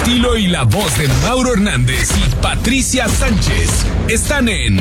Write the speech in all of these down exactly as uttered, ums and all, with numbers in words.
estilo y la voz de Mauro Hernández y Patricia Sánchez están en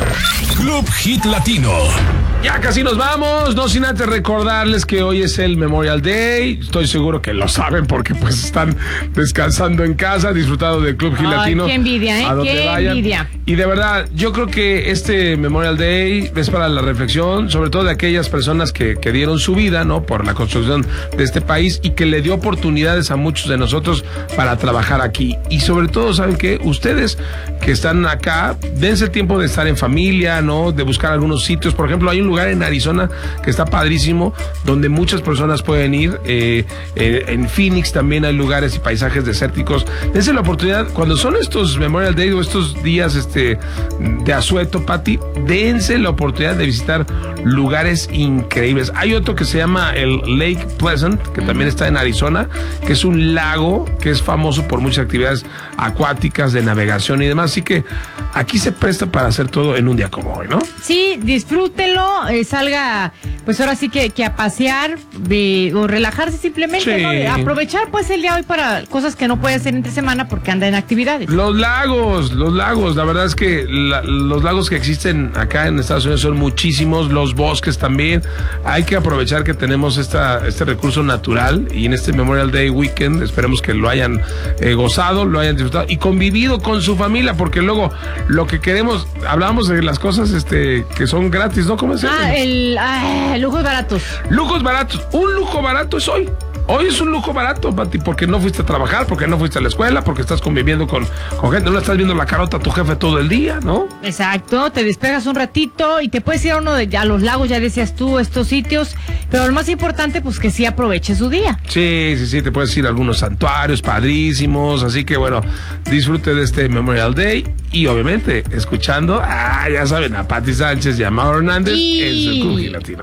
Club Hit Latino. Ya casi nos vamos, no sin antes recordarles que hoy es el Memorial Day. Estoy seguro que lo saben porque pues están descansando en casa, disfrutando del Club Hit Latino. Ay, qué envidia, ¿eh? A donde Qué vayan. envidia. Y de verdad, yo creo que este Memorial Day es para la reflexión, sobre todo de aquellas personas que, que dieron su vida, ¿no? Por la construcción de este país y que le dio oportunidades a muchos de nosotros para trabajar aquí. Y sobre todo, ¿saben qué? Ustedes que están acá, dense el tiempo de estar en familia, ¿no? De buscar algunos sitios. Por ejemplo, hay un lugar en Arizona que está padrísimo, donde muchas personas pueden ir. Eh, eh, en Phoenix también hay lugares y paisajes desérticos. Dense la oportunidad, cuando son estos Memorial Day o estos días este, de asueto, Pati, dense la oportunidad de visitar lugares increíbles. Hay otro que se llama el Lake Pleasant, que también está en Arizona, que es un lago que es famoso por muchas actividades acuáticas, de navegación y demás. Así que aquí se presta para hacer todo en un día como hoy, ¿no? Sí, disfrútelo, eh, salga, pues ahora sí que, que a pasear de, o relajarse simplemente, Sí. ¿no? De aprovechar pues el día de hoy para cosas que no puede hacer entre semana porque anda en actividades. Los lagos, los lagos, la verdad es que la, los lagos que existen acá en Estados Unidos son muchísimos, los bosques también. Hay que aprovechar que tenemos esta, este recurso natural y en este Memorial Day Weekend esperemos que lo hayan eh, gozado, lo hayan disfrutado y convivido con su familia, porque luego lo que queremos, hablábamos de las cosas este que son gratis, ¿no? ¿Cómo es eso? Ah, el ah, lujos baratos. Lujos baratos, un lujo barato es hoy. Hoy es un lujo barato, Pati, porque no fuiste a trabajar, porque no fuiste a la escuela, porque estás conviviendo con, con gente, no le estás viendo la carota a tu jefe todo el día, ¿no? Exacto, te despegas un ratito y te puedes ir a uno de a los lagos, ya decías tú, estos sitios, pero lo más importante, pues que sí aproveche su día. Sí, sí, sí, te puedes ir a algunos santuarios padrísimos, así que bueno, disfrute de este Memorial Day y obviamente escuchando, ah, ya saben, a Pati Sánchez y a Mauro Hernández Y... en su Club Hit Latino.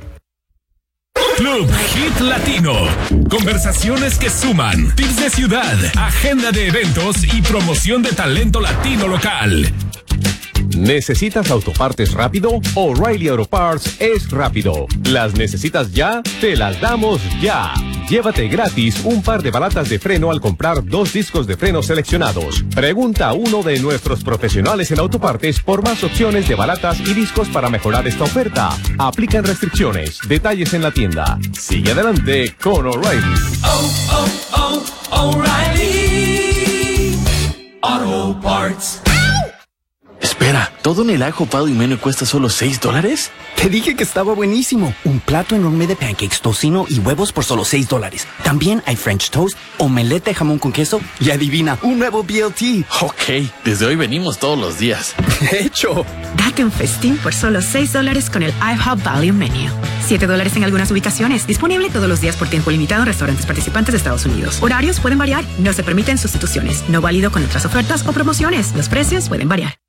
Club Hit Latino. Conversaciones que suman, tips de ciudad, agenda de eventos y promoción de talento latino local. ¿Necesitas autopartes rápido? O'Reilly Auto Parts es rápido. ¿Las necesitas ya? Te las damos ya. Llévate gratis un par de balatas de freno al comprar dos discos de freno seleccionados. Pregunta a uno de nuestros profesionales en autopartes por más opciones de balatas y discos para mejorar esta oferta. Aplican restricciones. Detalles en la tienda. Sigue adelante con O'Reilly. Oh, oh, oh, O'Reilly Auto Parts. Espera, ¿todo en el ajo Pado y Meno cuesta solo seis dólares? Te dije que estaba buenísimo. Un plato enorme de pancakes, tocino y huevos por solo seis dólares. También hay French toast, omelette de jamón con queso y adivina, un nuevo B L T. Ok, desde hoy venimos todos los días. De hecho, Date un festín por solo seis dólares con el IHOP Value Menu. siete dólares en algunas ubicaciones. Disponible todos los días por tiempo limitado en restaurantes participantes de Estados Unidos. Horarios pueden variar. No se permiten sustituciones. No válido con otras ofertas o promociones. Los precios pueden variar.